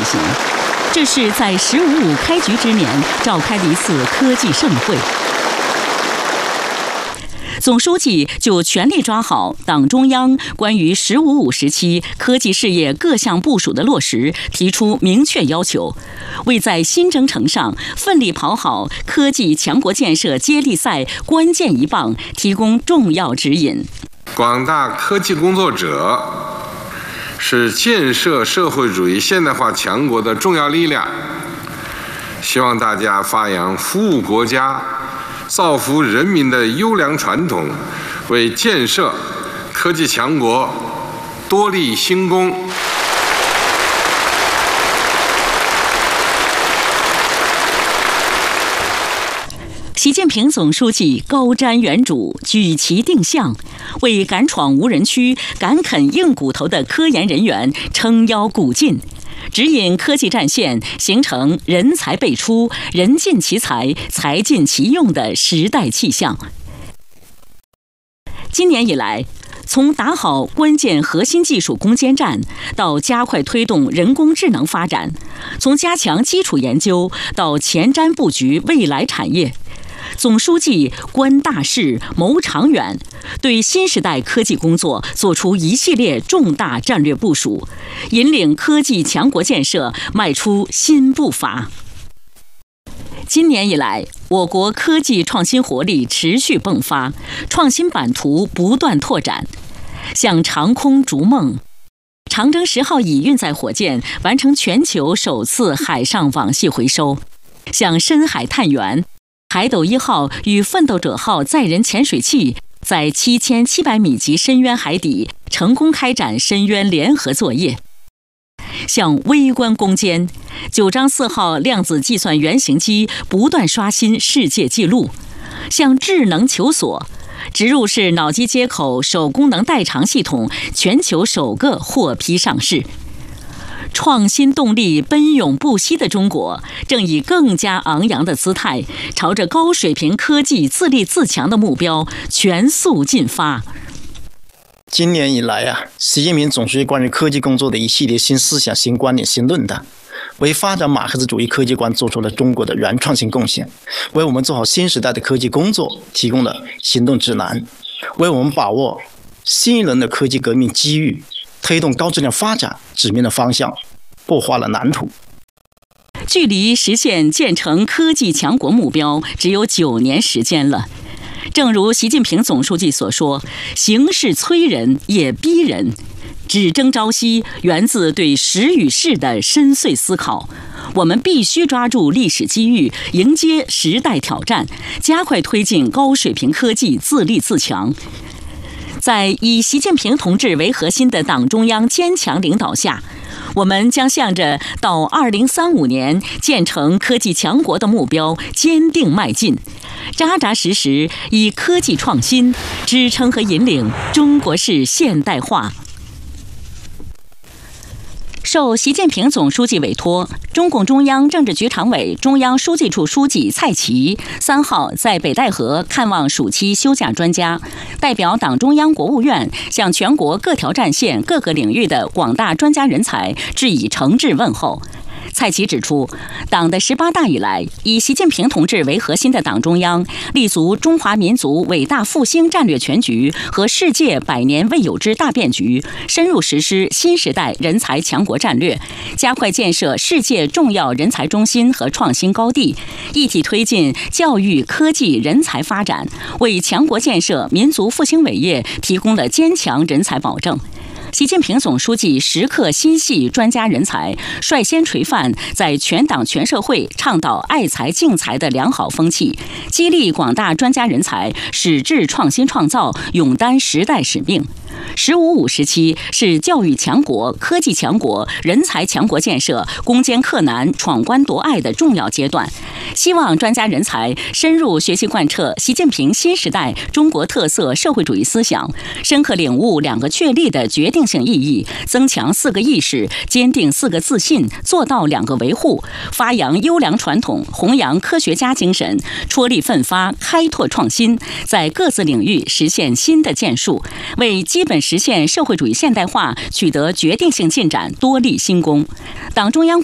行。这是在“15+5”开局之年召开的一次科技盛会。总书记就全力抓好党中央关于“15+5”时期科技事业各项部署的落实提出明确要求，为在新征程上奋力跑好科技强国建设接力赛关键一棒提供重要指引。 广大科技工作者是建设社会主义现代化强国的重要力量，希望大家发扬服务国家、造福人民的优良传统，为建设科技强国多立新功。 习近平总书记高瞻远瞩，举旗定向，为敢闯无人区、敢啃硬骨头的科研人员撑腰鼓劲，指引科技战线形成人才辈出、人尽其才、才尽其用的时代气象。今年以来，从打好关键核心技术攻坚战，到加快推动人工智能发展，从加强基础研究到前瞻布局未来产业，总书记观大势、谋长远，对新时代科技工作作出一系列重大战略部署，引领科技强国建设迈出新步伐。今年以来，我国科技创新活力持续迸发，创新版图不断拓展。向长空逐梦，长征10号乙运载火箭完成全球首次海上网系回收；向深海探源，海斗1号与奋斗者号载人潜水器在7700米级深渊海底成功开展深渊联合作业；向微观攻坚，9章4号量子计算原型机不断刷新世界纪录；向智能求索，植入式脑机接口手功能代偿系统全球首个获批上市。创新动力奔涌不息的中国，正以更加昂扬的姿态，朝着高水平科技自立自强的目标全速进发。 今年以来习近平总书记关于科技工作的一系列新思想、新观点、新论断，为发展马克思主义科技观做出了中国的原创性贡献，为我们做好新时代的科技工作提供了行动指南，为我们把握新一轮的科技革命机遇、推动高质量发展指明了方向，擘画了蓝图。 距离实现建成科技强国目标只有9年时间了。正如习近平总书记所说，形势催人也逼人，只争朝夕源自对时与势的深邃思考。我们必须抓住历史机遇，迎接时代挑战，加快推进高水平科技自立自强。在以习近平同志为核心的党中央坚强领导下，我们将向着到2035年建成科技强国的目标坚定迈进，扎扎实实以科技创新支撑和引领中国式现代化。受习近平总书记委托，中共中央政治局常委、中央书记处书记蔡奇3号在北戴河看望暑期休假专家，代表党中央、国务院向全国各条战线、各个领域的广大专家人才致以诚挚问候。蔡奇指出，党的18大以来，以习近平同志为核心的党中央立足中华民族伟大复兴战略全局和世界100年未有之大变局，深入实施新时代人才强国战略，加快建设世界重要人才中心和创新高地，一体推进教育、科技、人才发展，为强国建设、民族复兴伟业提供了坚强人才保证。习近平总书记时刻心系专家人才，率先垂范在全党全社会倡导爱才敬才的良好风气，激励广大专家人才矢志创新创造，勇担时代使命。“15+5”时期是教育强国、科技强国、人才强国建设攻坚克难、闯关夺隘的重要阶段。希望专家人才深入学习贯彻习近平新时代中国特色社会主义思想，深刻领悟2个确立的决定性意义，增强4个意识，坚定4个自信，做到2个维护，发扬优良传统，弘扬科学家精神，踔厉奋发，开拓创新，在各自领域实现新的建树，为基本实现社会主义现代化取得决定性进展多立新功。党中央